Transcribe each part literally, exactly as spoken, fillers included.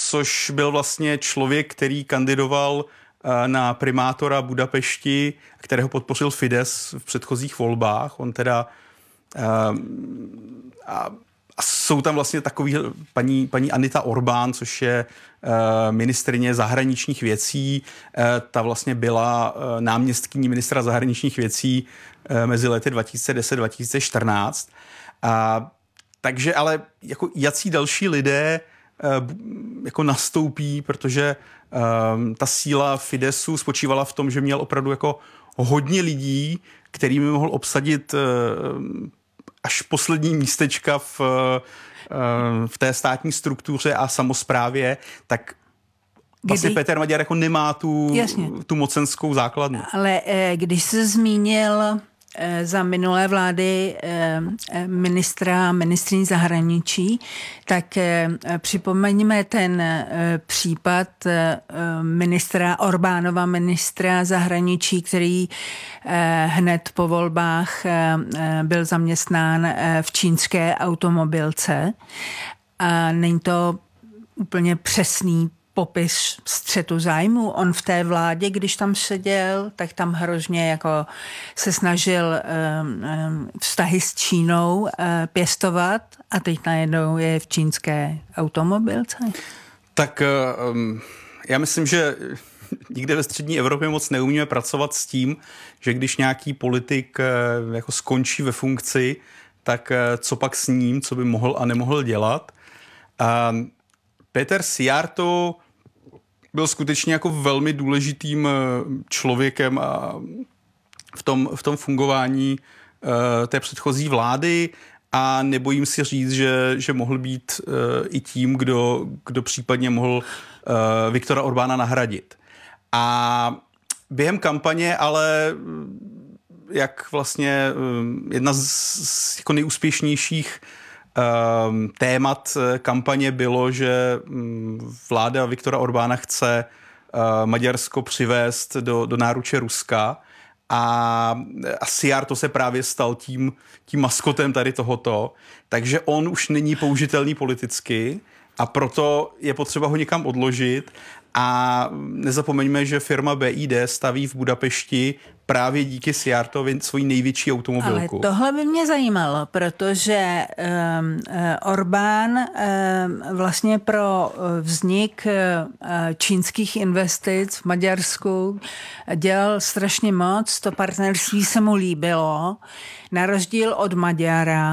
což byl vlastně člověk, který kandidoval na primátora Budapešti, kterého podpořil Fidesz v předchozích volbách. On teda a, a jsou tam vlastně takový paní, paní Anita Orbán, což je ministryně zahraničních věcí. Ta vlastně byla náměstkyní ministra zahraničních věcí mezi lety dva tisíce deset dva tisíce čtrnáct. A, takže ale jako jací další lidé jako nastoupí, protože um, ta síla Fidesu spočívala v tom, že měl opravdu jako hodně lidí, kterými mohl obsadit uh, až poslední místečka v, uh, v té státní struktuře a samosprávě, tak vlastně Petr Maďar jako nemá tu, tu mocenskou základnu. Ale eh, když se zmínil za minulé vlády ministra, ministryní zahraničí, tak připomeňme ten případ ministra Orbánova, ministra zahraničí, který hned po volbách byl zaměstnán v čínské automobilce. A není to úplně přesný popis střetu zájmu. On v té vládě, když tam seděl, tak tam hrozně jako se snažil um, um, vztahy s Čínou uh, pěstovat a teď najednou je v čínské automobilce. Tak um, já myslím, že nikde ve střední Evropě moc neumíme pracovat s tím, že když nějaký politik uh, jako skončí ve funkci, tak uh, co pak s ním, co by mohl a nemohl dělat. Uh, Peter Szijjártó byl skutečně jako velmi důležitým člověkem a v tom, v tom fungování uh, té předchozí vlády a nebojím si říct, že, že mohl být uh, i tím, kdo, kdo případně mohl uh, Viktora Orbána nahradit. A během kampaně ale jak vlastně uh, jedna z, z jako nejúspěšnějších témat kampaně bylo, že vláda Viktora Orbána chce Maďarsko přivést do, do náruče Ruska a, a Szijjártó se právě stal tím, tím maskotem tady tohoto, takže on už není použitelný politicky a proto je potřeba ho někam odložit a nezapomeňme, že firma B I D staví v Budapešti právě díky Szijjártóvi svoji největší automobilku. Ale tohle by mě zajímalo, protože um, Orbán um, vlastně pro vznik uh, čínských investic v Maďarsku dělal strašně moc, to partnerství se mu líbilo, na rozdíl od Maďara,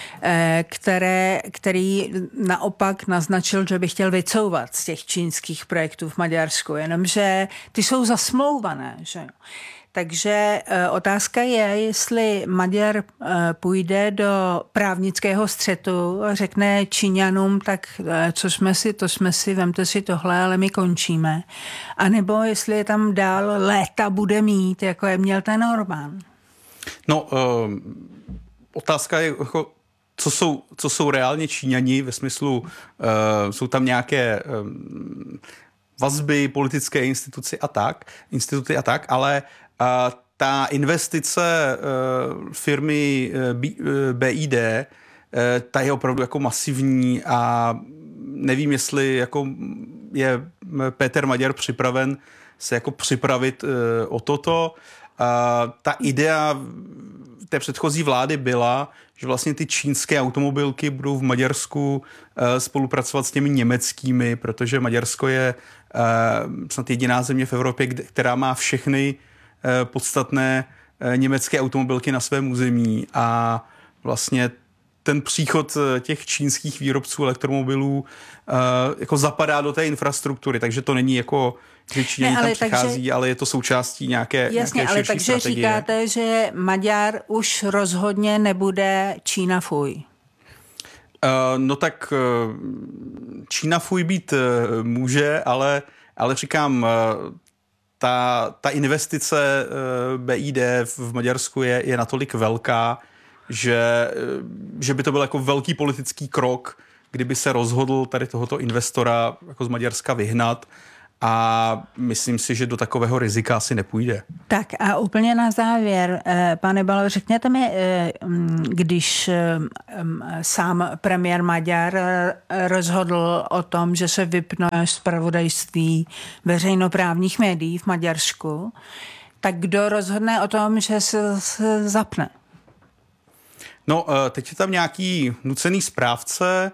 které, který naopak naznačil, že by chtěl vycouvat z těch čínských projektů v Maďarsku, jenomže ty jsou zasmlouvané, že? Takže otázka je, jestli Maďar půjde do právnického střetu a řekne Číňanům, tak co jsme si, to jsme si, vemte si tohle, ale my končíme. A nebo jestli je tam dál léta bude mít, jako je měl ten Orbán. No, uh, otázka je, jako, co, jsou, co jsou reálně Číňani, ve smyslu, uh, jsou tam nějaké um, vazby, politické instituce a tak, instituty a tak, ale uh, ta investice uh, firmy uh, B I D, uh, ta je opravdu jako masivní a nevím, jestli jako je Peter Maďar připraven se jako připravit uh, o toto. Uh, ta idea té předchozí vlády byla, že vlastně ty čínské automobilky budou v Maďarsku uh, spolupracovat s těmi německými, protože Maďarsko je uh, snad jediná země v Evropě, která má všechny uh, podstatné uh, německé automobilky na svém území a vlastně ten příchod těch čínských výrobců elektromobilů uh, jako zapadá do té infrastruktury, takže to není jako, že Číňani tam přichází, takže, ale je to součástí nějaké, jasně, nějaké širší ale takže strategie. říkáte, že Maďar už rozhodně nebude Čína fuj. Uh, no tak uh, Čína fuj být uh, může, ale, ale říkám, uh, ta, ta investice uh, B I D v Maďarsku je, je natolik velká, že, že by to byl jako velký politický krok, kdyby se rozhodl tady tohoto investora jako z Maďarska vyhnat A myslím si, že do takového rizika asi nepůjde. Tak a úplně na závěr, pane Balo, řekněte mi, když sám premiér Maďar rozhodl o tom, že se vypne zpravodajství veřejnoprávních médií v Maďarsku, tak kdo rozhodne o tom, že se, se zapne? No, teď je tam nějaký nucený správce,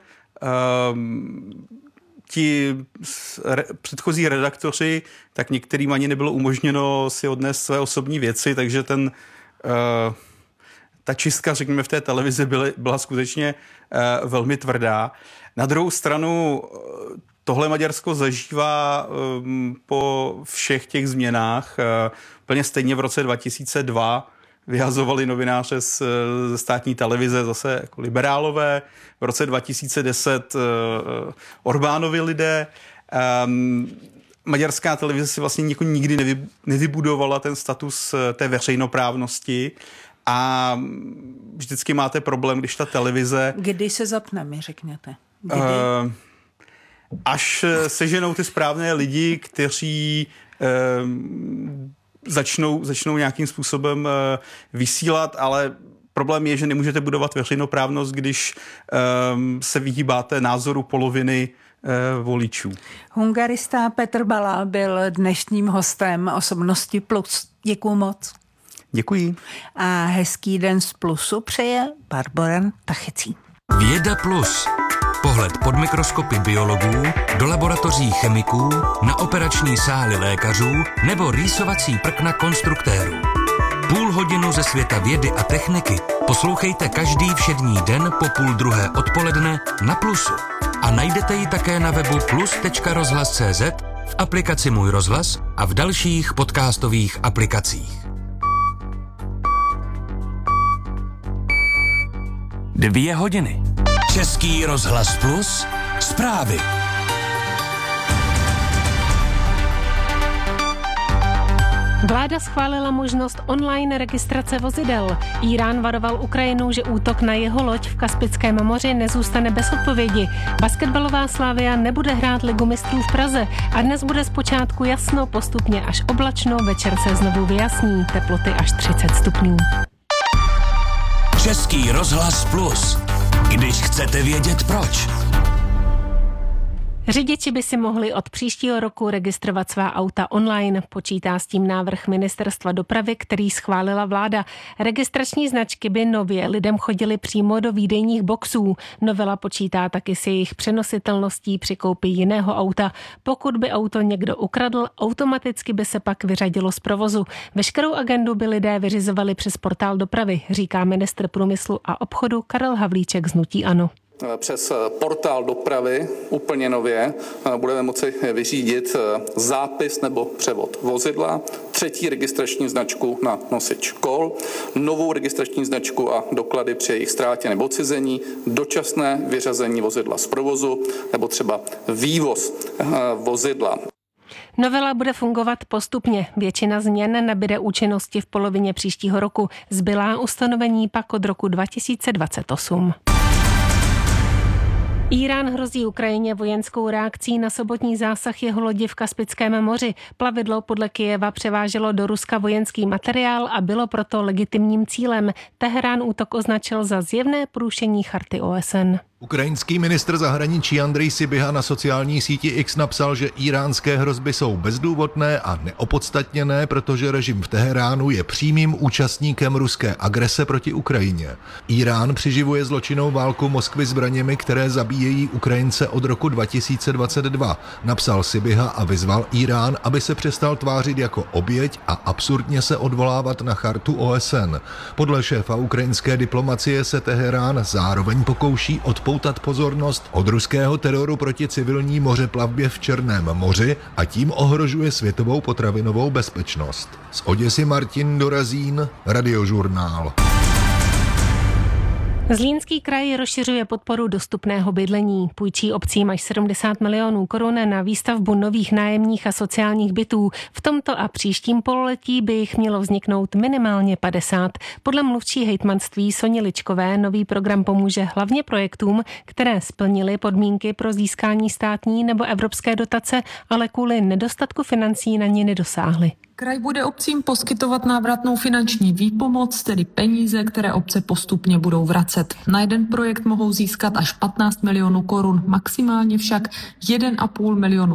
ti re, předchozí redaktoři, tak některým ani nebylo umožněno si odnést své osobní věci, takže ten, uh, ta čistka, řekněme, v té televizi byly, byla skutečně uh, velmi tvrdá. Na druhou stranu tohle Maďarsko zažívá um, po všech těch změnách. Uh, úplně stejně v roce dva tisíce dva vyhazovali novináře z, ze státní televize zase jako liberálové. V roce dva tisíce deset uh, Orbánovi lidé. Um, maďarská televize si vlastně nikdy nevy, nevybudovala ten status té veřejnoprávnosti a vždycky máte problém, když ta televize... Kdy se zapne, mi řekněte? Kdy? Uh, až seženou ty správné lidi, kteří... Uh, Začnou, začnou nějakým způsobem uh, vysílat, ale problém je, že nemůžete budovat veřejnoprávnost, když um, se vyhýbáte názoru poloviny uh, voličů. Hungarista Petr Bala byl dnešním hostem Osobnosti Plus. Děkuju moc. Děkuji. A hezký den z Plusu přeje Barbora Tachecí. Věda Plus. Pohled pod mikroskopy biologů, do laboratoří chemiků, na operační sály lékařů nebo rýsovací prkna konstruktérů. Půl hodinu ze světa vědy a techniky poslouchejte každý všední den po půl druhé odpoledne na Plusu. A najdete ji také na webu plus tečka rozhlas tečka cé zet, v aplikaci Můj rozhlas a v dalších podcastových aplikacích. Dvě hodiny. Český rozhlas Plus, zprávy. Vláda schválila možnost online registrace vozidel. Írán varoval Ukrajinu, že útok na jeho loď v Kaspickém moři nezůstane bez odpovědi. Basketbalová Slavia nebude hrát Ligu mistrů v Praze a dnes bude zpočátku jasno, postupně až oblačno, večer se znovu vyjasní, teploty až třicet stupňů. Český rozhlas Plus. Když chcete vědět proč. Řidiči by si mohli od příštího roku registrovat svá auta online. Počítá s tím návrh Ministerstva dopravy, který schválila vláda. Registrační značky by nově lidem chodily přímo do výdejních boxů. Novela počítá taky s jejich přenositelností při koupi jiného auta. Pokud by auto někdo ukradl, automaticky by se pak vyřadilo z provozu. Veškerou agendu by lidé vyřizovali přes portál dopravy, říká ministr průmyslu a obchodu Karel Havlíček z hnutí ANO. Přes portál dopravy úplně nově budeme moci vyřídit zápis nebo převod vozidla, třetí registrační značku na nosič kol, novou registrační značku a doklady při jejich ztrátě nebo cizení, dočasné vyřazení vozidla z provozu nebo třeba vývoz vozidla. Novela bude fungovat postupně. Většina změn nabyde účinnosti v polovině příštího roku. Zbylá ustanovení pak od roku dva tisíce dvacet osm. Írán hrozí Ukrajině vojenskou reakcí na sobotní zásah jeho lodi v Kaspickém moři. Plavidlo podle Kyjeva převáželo do Ruska vojenský materiál a bylo proto legitimním cílem. Teherán útok označil za zjevné porušení charty O S N. Ukrajinský ministr zahraničí Andrej Sybiha na sociální síti X napsal, že íránské hrozby jsou bezdůvodné a neopodstatněné, protože režim v Teheránu je přímým účastníkem ruské agrese proti Ukrajině. Írán přiživuje zločinnou válku Moskvy zbraněmi, které zabíjejí Ukrajince od roku dva tisíce dvacet dva, napsal Sybiha a vyzval Írán, aby se přestal tvářit jako oběť a absurdně se odvolávat na chartu O S N. Podle šéfa ukrajinské diplomacie se Teherán zároveň pokouší od poutat pozornost od ruského teroru proti civilní mořeplavbě v Černém moři a tím ohrožuje světovou potravinovou bezpečnost. Z Oděsy Martin Dorazín, Radiožurnál. Zlínský kraj rozšiřuje podporu dostupného bydlení. Půjčí obcím až sedmdesát milionů korun na výstavbu nových nájemních a sociálních bytů. V tomto a příštím pololetí by jich mělo vzniknout minimálně padesát. Podle mluvčí hejtmanství Soni Ličkové nový program pomůže hlavně projektům, které splnily podmínky pro získání státní nebo evropské dotace, ale kvůli nedostatku financí na ně nedosáhly. Kraj bude obcím poskytovat návratnou finanční výpomoc, tedy peníze, které obce postupně budou vracet. Na jeden projekt mohou získat až patnáct milionů korun, maximálně však jeden a půl milionu